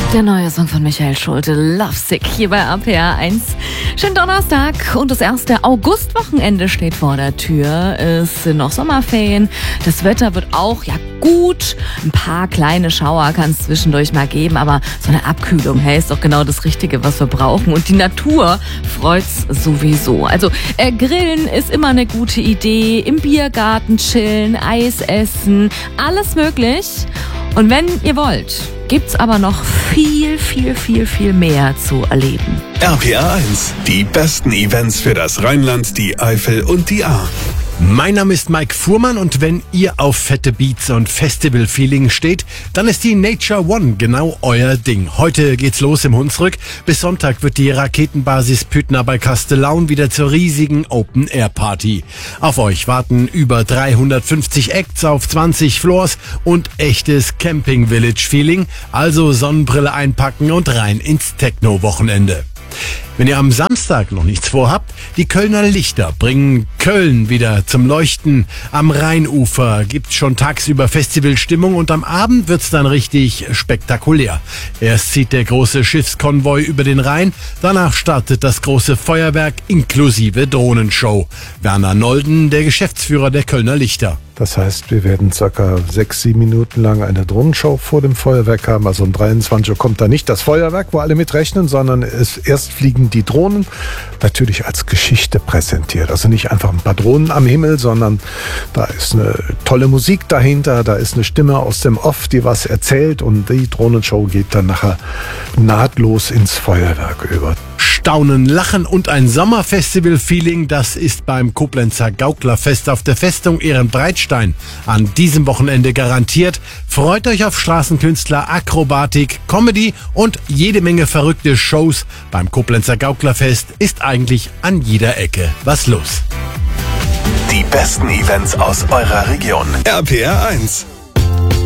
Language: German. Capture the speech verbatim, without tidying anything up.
Der neue Song von Michael Schulte, Lovesick, hier bei A P R eins. Schönen Donnerstag und das erste Augustwochenende steht vor der Tür. Es sind noch Sommerferien. Das Wetter wird auch, ja gut, ein paar kleine Schauer kann es zwischendurch mal geben, aber so eine Abkühlung, hey, ist doch genau das Richtige, was wir brauchen. Und die Natur freut's sowieso. Also äh, Grillen ist immer eine gute Idee, im Biergarten chillen, Eis essen, alles möglich. Und wenn ihr wollt, gibt's aber noch viel, viel, viel, viel mehr zu erleben. R P R eins, die besten Events für das Rheinland, die Eifel und die Ahr. Mein Name ist Mike Fuhrmann und wenn ihr auf fette Beats und Festival-Feeling steht, dann ist die Nature One genau euer Ding. Heute geht's los im Hunsrück. Bis Sonntag wird die Raketenbasis Püttner bei Kastellaun wieder zur riesigen Open-Air-Party. Auf euch warten über dreihundertfünfzig Acts auf zwanzig Floors und echtes Camping-Village-Feeling. Also Sonnenbrille einpacken und rein ins Techno-Wochenende. Wenn ihr am Samstag noch nichts vorhabt, die Kölner Lichter bringen Köln wieder zum Leuchten. Am Rheinufer gibt's schon tagsüber Festivalstimmung und am Abend wird's dann richtig spektakulär. Erst zieht der große Schiffskonvoi über den Rhein, danach startet das große Feuerwerk inklusive Drohnenshow. Werner Nolden, der Geschäftsführer der Kölner Lichter. Das heißt, wir werden circa sechs, sieben Minuten lang eine Drohnenshow vor dem Feuerwerk haben. Also um dreiundzwanzig Uhr kommt da nicht das Feuerwerk, wo alle mitrechnen, sondern es erst fliegen die Drohnen, natürlich als Geschichte präsentiert. Also nicht einfach ein paar Drohnen am Himmel, sondern da ist eine tolle Musik dahinter, da ist eine Stimme aus dem Off, die was erzählt und die Drohnenshow geht dann nachher nahtlos ins Feuerwerk über. Staunen, Lachen und ein Sommerfestival-Feeling, das ist beim Koblenzer Gauklerfest auf der Festung Ehrenbreitstein an diesem Wochenende garantiert. Freut euch auf Straßenkünstler, Akrobatik, Comedy und jede Menge verrückte Shows. Beim Koblenzer Gauklerfest ist eigentlich an jeder Ecke was los. Die besten Events aus eurer Region. R P R eins.